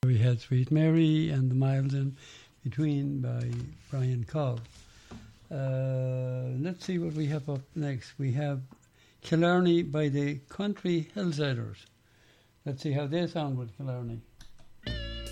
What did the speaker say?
We had Sweet Mary and The Miles in Between by Brian Cobb. Let's see what we have up next. We have Killarney by the Country Hillsiders. Let's see how they sound with Killarney.